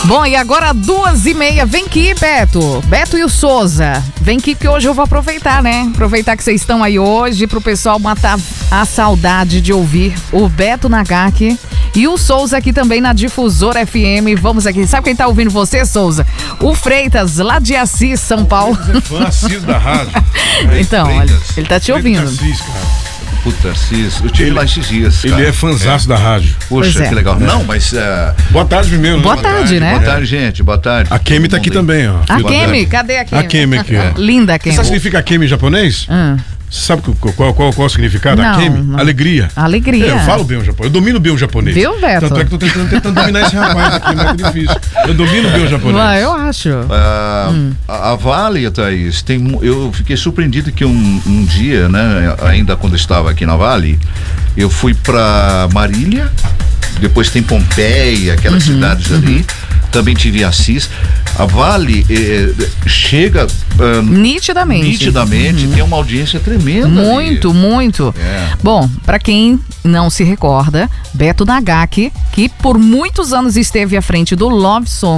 Bom, e agora 2h30, vem aqui, Beto. Beto e o Souza. Vem aqui que hoje eu vou aproveitar, né? Aproveitar que vocês estão aí hoje pro pessoal matar a saudade de ouvir o Beto Nagaki e o Souza aqui também na Difusora FM. Vamos aqui. Sabe quem tá ouvindo você, Souza? O Freitas, lá de Assis, São Paulo. Fã Assis da rádio. Então, olha, ele tá te ouvindo. Assis, cara. Puta, Assis, eu tive lá esses dias, cara. Ele é fãzaço da rádio. Poxa, que legal. Não, mas... Boa tarde primeiro. Boa tarde, né? Boa tarde, gente. Boa tarde. A Kemi tá aqui também, ó. A Kemi, cadê a Kemi? A Kemi aqui, ó. Linda a Kemi. Você sabe o que significa Kemi em japonês? Você sabe qual o significado da Kemi? Não. Alegria. Alegria. Eu falo bem o japonês. Eu domino bem o japonês. Viu, Beto? Tanto é que tô tentando dominar esse rapaz aqui, mas é difícil. Eu domino bem o japonês. Eu acho. A Vale, Thaís, eu fiquei surpreendido que um dia, né, ainda quando eu estava aqui na Vale, eu fui pra Marília, depois tem Pompeia, aquelas cidades ali. Também tive Assis. A Vale chega nitidamente, tem uma audiência tremenda. Muito. Bom, pra quem não se recorda, Beto Nagaki, que por muitos anos esteve à frente do Love Song